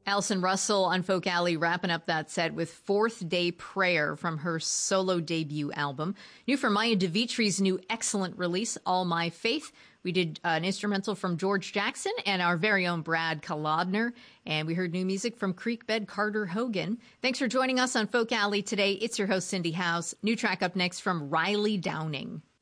Alison Russell on Folk Alley wrapping up that set with Fourth Day Prayer from her solo debut album. New from Maya DeVitri's new excellent release, All My Faith. We did an instrumental from George Jackson and our very own Brad Kalodner. And we heard new music from Creekbed Carter Hogan. Thanks for joining us on Folk Alley today. It's your host, Cindy House. New track up next from Riley Downing.